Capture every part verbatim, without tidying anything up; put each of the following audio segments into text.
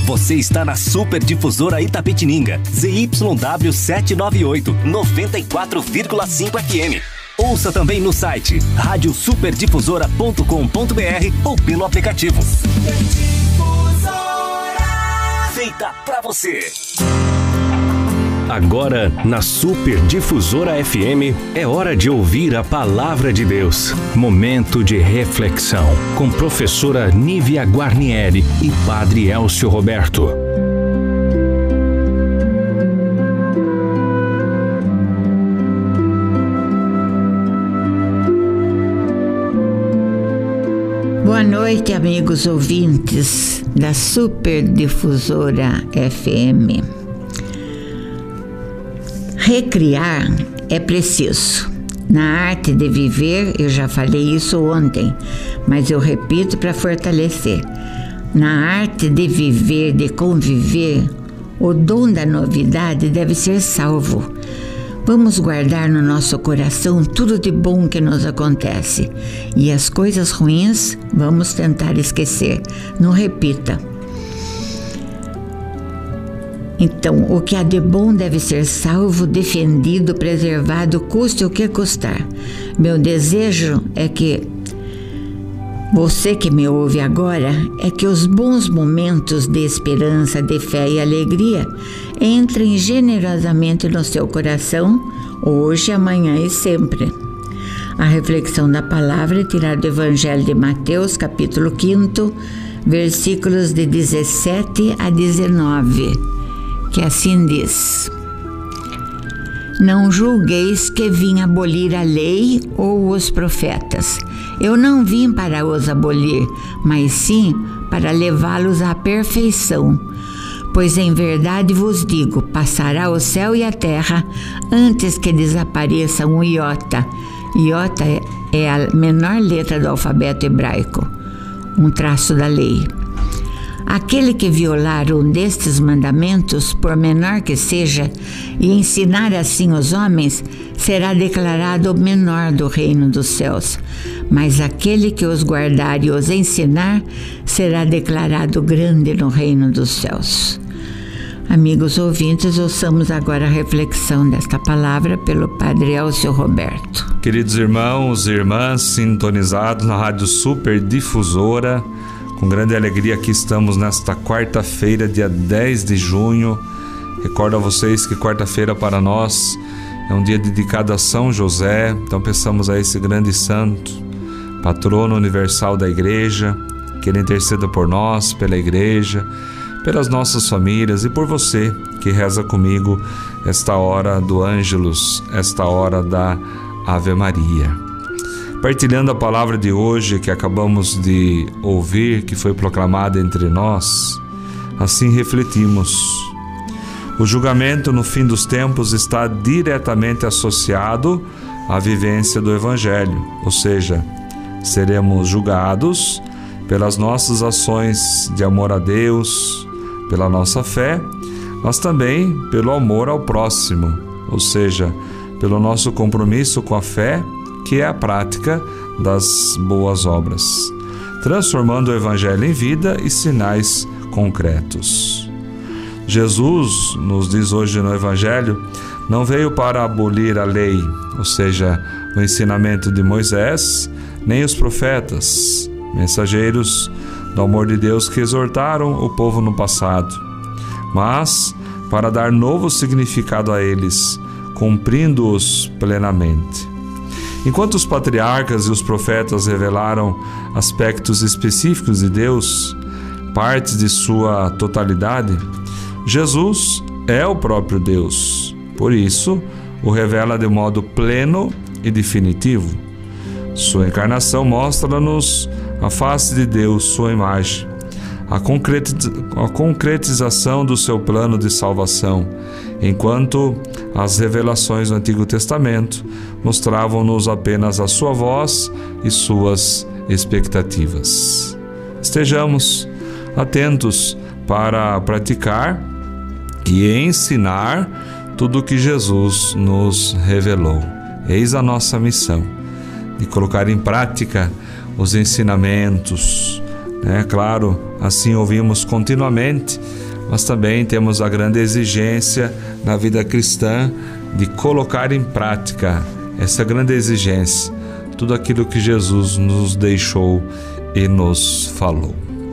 Você está na Super Difusora Itapetininga, Z Y W setecentos e noventa e oito, noventa e quatro vírgula cinco F M. Ouça também no site rádio super difusora ponto com ponto b r ou pelo aplicativo. Super Difusora, feita pra você. Agora, na Super Difusora F M, é hora de ouvir a Palavra de Deus. Momento de reflexão, com professora Nívia Guarnieri e padre Elcio Roberto. Boa noite, amigos ouvintes da Super Difusora F M. Recriar é preciso. Na arte de viver, eu já falei isso ontem, mas eu repito para fortalecer. Na arte de viver, de conviver, o dom da novidade deve ser salvo. Vamos guardar no nosso coração tudo de bom que nos acontece. E as coisas ruins, vamos tentar esquecer. Não repita. Então, o que há de bom deve ser salvo, defendido, preservado, custe o que custar. Meu desejo é que você que me ouve agora, é que os bons momentos de esperança, de fé e alegria entrem generosamente no seu coração, hoje, amanhã e sempre. A reflexão da palavra é tirada do Evangelho de Mateus, capítulo quinto, versículos de dezessete a dezenove. Que assim diz: Não julgueis que vim abolir a lei ou os profetas. Eu não vim para os abolir, mas sim para levá-los à perfeição. Pois em verdade vos digo, passará o céu e a terra antes que desapareça um iota. Iota é a menor letra do alfabeto hebraico, um traço da lei. Aquele que violar um destes mandamentos, por menor que seja, e ensinar assim os homens, será declarado o menor do reino dos céus. Mas aquele que os guardar e os ensinar, será declarado grande no reino dos céus. Amigos ouvintes, ouçamos agora a reflexão desta palavra pelo padre Elcio Roberto. Queridos irmãos e irmãs, sintonizados na Rádio Super Difusora, com grande alegria aqui estamos nesta quarta-feira, dia dez de junho. Recordo a vocês que quarta-feira para nós é um dia dedicado a São José, então pensamos a esse grande santo, patrono universal da igreja, que ele interceda por nós, pela igreja, pelas nossas famílias e por você que reza comigo esta hora do Ângelus, esta hora da Ave Maria. Partilhando a palavra de hoje que acabamos de ouvir, que foi proclamada entre nós, assim refletimos. O julgamento no fim dos tempos está diretamente associado à vivência do Evangelho, ou seja, seremos julgados pelas nossas ações de amor a Deus, pela nossa fé, mas também pelo amor ao próximo, ou seja, pelo nosso compromisso com a fé, que é a prática das boas obras, transformando o Evangelho em vida e sinais concretos. Jesus, nos diz hoje no Evangelho, não veio para abolir a lei, ou seja, o ensinamento de Moisés, nem os profetas, mensageiros do amor de Deus que exortaram o povo no passado, mas para dar novo significado a eles, cumprindo-os plenamente. Enquanto os patriarcas e os profetas revelaram aspectos específicos de Deus, partes de sua totalidade, Jesus é o próprio Deus. Por isso, o revela de modo pleno e definitivo. Sua encarnação mostra-nos a face de Deus, sua imagem, a concretização do seu plano de salvação, enquanto as revelações do Antigo Testamento mostravam-nos apenas a sua voz e suas expectativas. Estejamos atentos para praticar e ensinar tudo o que Jesus nos revelou. Eis a nossa missão, de colocar em prática os ensinamentos, né? Claro, assim ouvimos continuamente mas também temos a grande exigência na vida cristã de colocar em prática essa grande exigência, tudo aquilo que Jesus nos deixou e nos falou.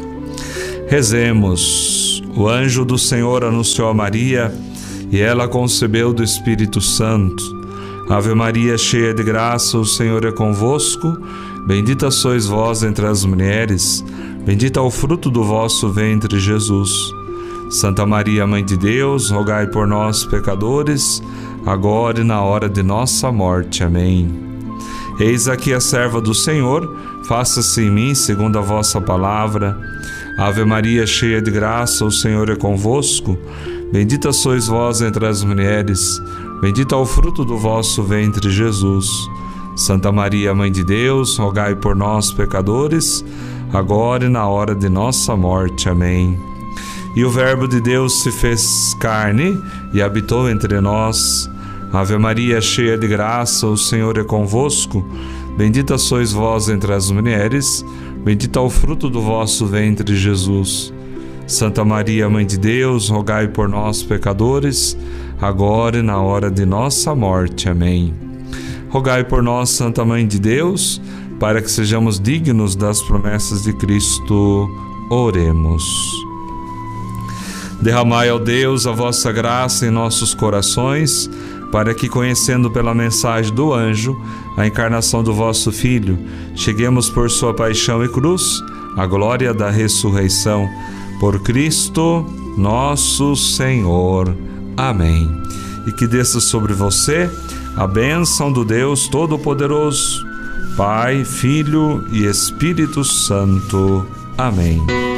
Rezemos. O anjo do Senhor anunciou a Maria e ela concebeu do Espírito Santo. Ave Maria, cheia de graça, o Senhor é convosco. Bendita sois vós entre as mulheres, bendito é o fruto do vosso ventre, Jesus. Santa Maria, Mãe de Deus, rogai por nós, pecadores, agora e na hora de nossa morte. Amém. Eis aqui a serva do Senhor, faça-se em mim segundo a vossa palavra. Ave Maria, cheia de graça, o Senhor é convosco. Bendita sois vós entre as mulheres, bendito é o fruto do vosso ventre, Jesus. Santa Maria, Mãe de Deus, rogai por nós, pecadores, agora e na hora de nossa morte. Amém. E o Verbo de Deus se fez carne e habitou entre nós. Ave Maria, cheia de graça, o Senhor é convosco. Bendita sois vós entre as mulheres, bendito é o fruto do vosso ventre, Jesus. Santa Maria, Mãe de Deus, rogai por nós, pecadores, agora e na hora de nossa morte. Amém. Rogai por nós, Santa Mãe de Deus, para que sejamos dignos das promessas de Cristo. Oremos. Derramai, ó Deus, a vossa graça em nossos corações, para que, conhecendo pela mensagem do anjo a encarnação do vosso Filho, cheguemos por sua paixão e cruz à glória da ressurreição. Por Cristo nosso Senhor. Amém. E que desça sobre você a bênção do Deus Todo-Poderoso, Pai, Filho e Espírito Santo. Amém.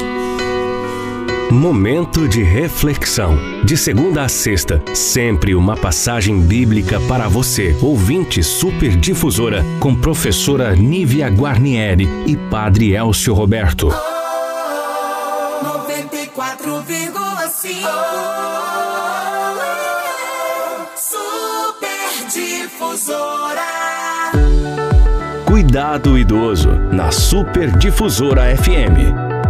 Momento de reflexão. De segunda a sexta, sempre uma passagem bíblica para você, ouvinte Super Difusora, com professora Nívia Guarnieri e Padre Elcio Roberto. Oh, noventa e quatro vírgula cinco Super Difusora. Cuidado Idoso, na Super Difusora F M.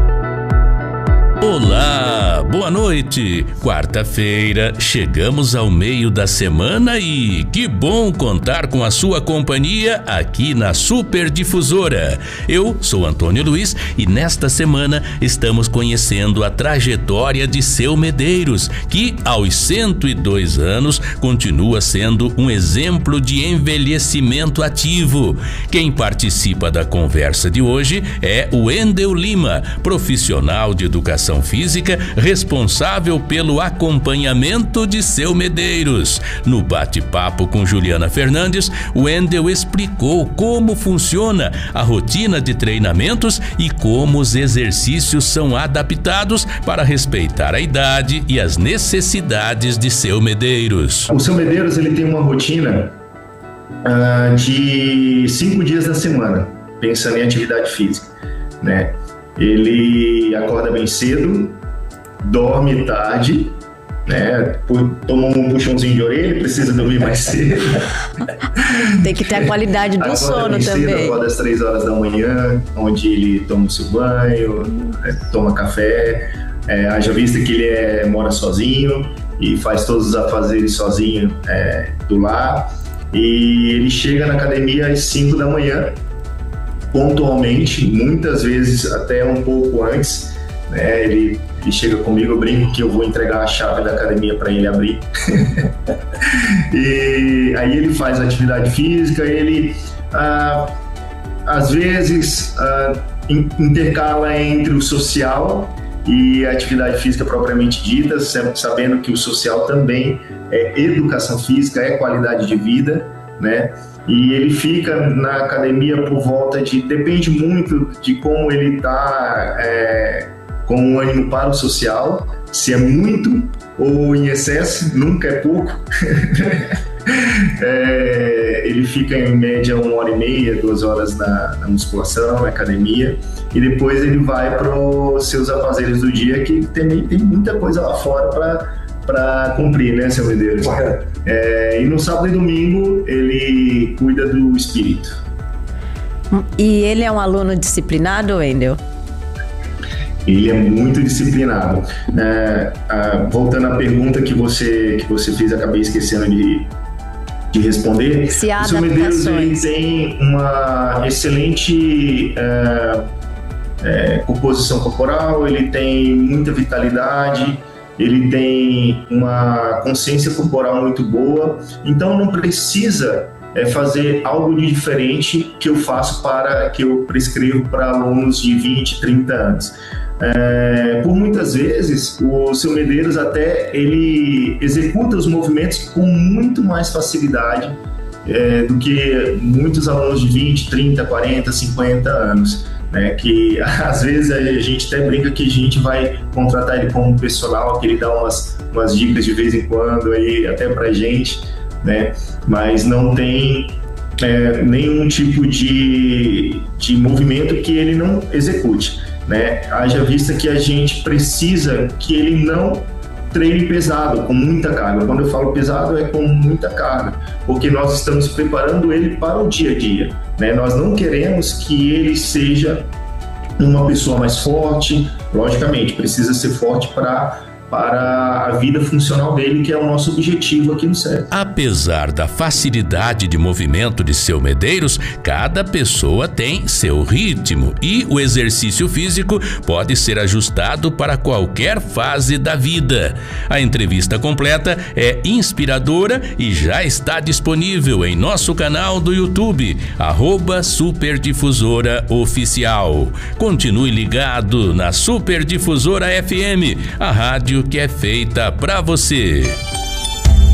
Olá, boa noite. Quarta-feira, chegamos ao meio da semana e que bom contar com a sua companhia aqui na Super Difusora. Eu sou Antônio Luiz e nesta semana estamos conhecendo a trajetória de Seu Medeiros, que aos cento e dois anos continua sendo um exemplo de envelhecimento ativo. Quem participa da conversa de hoje é o Wendel Lima, profissional de educação física responsável pelo acompanhamento de Seu Medeiros. No bate-papo com Juliana Fernandes, o Wendel explicou como funciona a rotina de treinamentos e como os exercícios são adaptados para respeitar a idade e as necessidades de Seu Medeiros. O Seu Medeiros ele tem uma rotina uh, de cinco dias na semana, pensando em atividade física, né? Ele acorda bem cedo, dorme tarde, né? Toma um puxãozinho de orelha, precisa dormir mais cedo. Tem que ter a qualidade do acorda sono bem também. Cedo, acorda às três horas da manhã, onde ele toma o seu banho, é, toma café. É, haja vista que ele é, mora sozinho e faz todos os afazeres sozinho é, do lar. E ele chega na academia às cinco da manhã. Pontualmente, muitas vezes até um pouco antes, né? Ele, ele chega comigo, eu brinco que eu vou entregar a chave da academia para ele abrir. E aí ele faz atividade física, ele ah, às vezes ah, intercala entre o social e a atividade física propriamente dita, sabendo que o social também é educação física, é qualidade de vida, né? E ele fica na academia por volta de... Depende muito de como ele está é, com o ânimo para o social, se é muito ou em excesso, nunca é pouco. é, ele fica em média uma hora e meia, duas horas na, na musculação, na academia, e depois ele vai para os seus afazeres do dia, que também tem muita coisa lá fora para para cumprir, né, Seu Medeiros? É, e no sábado e domingo ele cuida do espírito. E ele é um aluno disciplinado, Wendel? Ele é muito disciplinado. É, a, voltando à pergunta que você, que você fez, acabei esquecendo de, de responder. Se há o seu Medeiros, ele tem uma excelente é, é, composição corporal, ele tem muita vitalidade, ele tem uma consciência corporal muito boa, então não precisa é, fazer algo de diferente que eu faço para, que eu prescrevo para alunos de vinte, trinta anos. É, por muitas vezes o seu Medeiros até ele executa os movimentos com muito mais facilidade é, do que muitos alunos de vinte, trinta, quarenta, cinquenta anos, né? Que às vezes a gente até brinca que a gente vai contratar ele como personal, que ele dá umas, umas dicas de vez em quando aí até pra gente, né? Mas não tem é, nenhum tipo de, de movimento que ele não execute, né? Haja vista que a gente precisa que ele não treine pesado, com muita carga. Quando eu falo pesado, é com muita carga, porque nós estamos preparando ele para o dia a dia, né? Nós não queremos que ele seja uma pessoa mais forte, logicamente, precisa ser forte para para a vida funcional dele, que é o nosso objetivo aqui no C E R. Apesar da facilidade de movimento de seu Medeiros, cada pessoa tem seu ritmo e o exercício físico pode ser ajustado para qualquer fase da vida. A entrevista completa é inspiradora e já está disponível em nosso canal do YouTube, arroba Superdifusora Oficial. Continue ligado na Superdifusora F M, a rádio que é feita pra você.